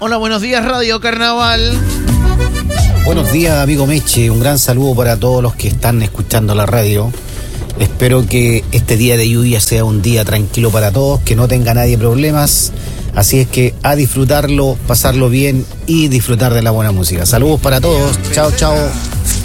Hola, buenos días, Radio Carnaval. Buenos días, amigo Meche. Un gran saludo para todos los que están escuchando la radio. Espero que este día de lluvia sea un día tranquilo para todos, que no tenga nadie problemas. Así es que a disfrutarlo, pasarlo bien y disfrutar de la buena música. Saludos para todos. Chao, chao.